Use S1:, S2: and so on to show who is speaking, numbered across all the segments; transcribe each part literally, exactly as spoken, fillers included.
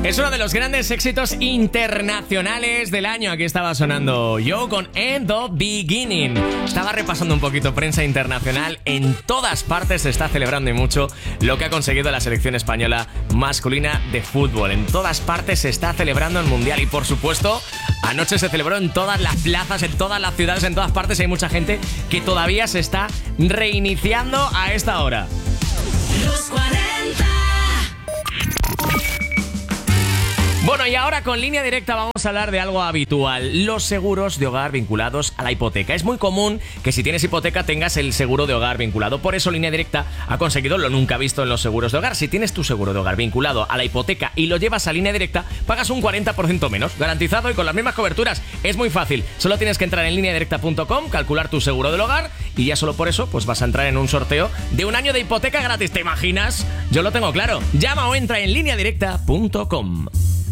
S1: Es uno de los grandes éxitos internacionales del año. Aquí estaba sonando Yo con End of Beginning. Estaba repasando un poquito prensa internacional. En todas partes se está celebrando y mucho lo que ha conseguido la selección española masculina de fútbol. En todas partes se está celebrando el Mundial. Y por supuesto, anoche se celebró en todas las plazas, en todas las ciudades, en todas partes. Hay mucha gente que todavía se está reiniciando a esta hora.
S2: Los cuarenta.
S1: Bueno, y ahora con Línea Directa vamos a hablar de algo habitual, los seguros de hogar vinculados a la hipoteca. Es muy común que si tienes hipoteca tengas el seguro de hogar vinculado. Por eso Línea Directa ha conseguido lo nunca visto en los seguros de hogar. Si tienes tu seguro de hogar vinculado a la hipoteca y lo llevas a Línea Directa, pagas un cuarenta por ciento menos, garantizado y con las mismas coberturas. Es muy fácil, solo tienes que entrar en línea directa punto com, calcular tu seguro del hogar y ya solo por eso pues vas a entrar en un sorteo de un año de hipoteca gratis. ¿Te imaginas? Yo lo tengo claro. Llama o entra en línea directa punto com.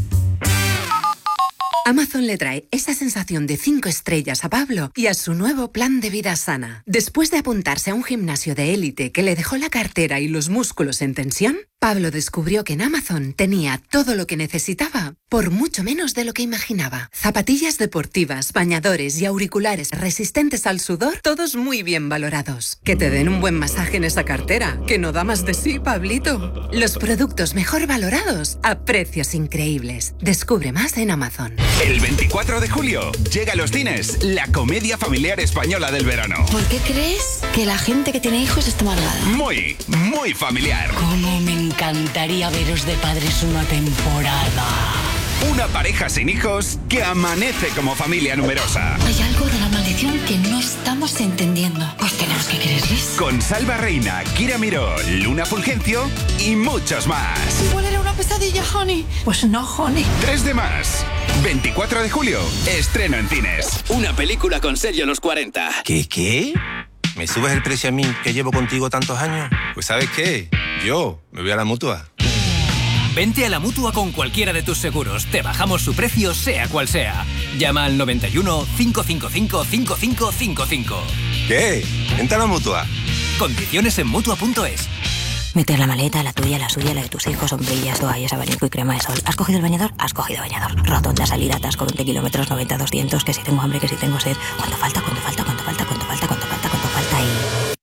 S3: Amazon le trae esa sensación de cinco estrellas a Pablo y a su nuevo plan de vida sana. Después de apuntarse a un gimnasio de élite que le dejó la cartera y los músculos en tensión, Pablo descubrió que en Amazon tenía todo lo que necesitaba por mucho menos de lo que imaginaba. Zapatillas deportivas, bañadores y auriculares resistentes al sudor, todos muy bien valorados. Que te den un buen masaje en esa cartera, que no da más de sí, Pablito. Los productos mejor valorados a precios increíbles. Descubre más en Amazon.
S4: El veinticuatro de julio llega a los cines la comedia familiar española del verano.
S5: ¿Por qué crees que la gente que tiene hijos está amargada?
S4: Muy, muy familiar.
S5: ¿Cómo me encantaría veros de padres una temporada?
S4: Una pareja sin hijos que amanece como familia numerosa.
S5: Hay algo de la maldición que no estamos entendiendo. Pues tenemos que creerles.
S4: Con Salva Reina, Kira Miró, Luna Fulgencio y muchos más.
S5: Igual era una pesadilla, honey. Pues no, honey.
S4: Tres de más. veinticuatro de julio, estreno en cines.
S6: Una película con sello Los cuarenta.
S7: ¿Qué, qué? ¿Me subes el precio a mí, que llevo contigo tantos años? Pues ¿sabes qué? Yo me voy a la Mutua.
S6: Vente a la Mutua con cualquiera de tus seguros. Te bajamos su precio, sea cual sea. Llama al noventa y uno, cinco cinco cinco, cinco cinco cinco cinco.
S7: ¿Qué? Vente a la Mutua.
S6: Condiciones en Mutua punto es.
S8: Meter la maleta, la tuya, la suya, la de tus hijos, sombrillas, toallas, abanico y crema de sol. ¿Has cogido el bañador? Has cogido bañador. Rotonda, salida, atasco, veinte kilómetros, noventa, doscientos. Que si tengo hambre, que si tengo sed. ¿Cuánto falta? ¿Cuánto falta? ¿Cuánto falta? ¿Cuánto falta? ¿Cuánto falta? ¿Cuánto falta? Y...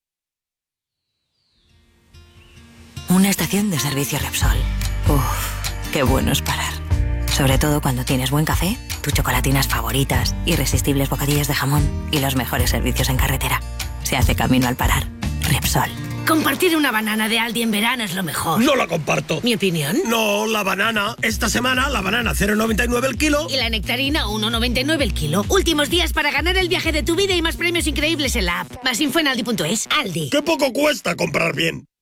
S8: una estación de servicio Repsol. Uf, qué bueno es parar. Sobre todo cuando tienes buen café, tus chocolatinas favoritas, irresistibles bocadillas de jamón y los mejores servicios en carretera. Se hace camino al parar. Repsol.
S9: Compartir una banana de Aldi en verano es lo mejor.
S10: No la comparto.
S9: ¿Mi opinión?
S10: No, la banana. Esta semana la banana cero noventa y nueve el kilo.
S9: Y la nectarina uno noventa y nueve el kilo. Últimos días para ganar el viaje de tu vida y más premios increíbles en la app. Más info en aldi punto es. Aldi.
S10: ¡Qué poco cuesta comprar bien!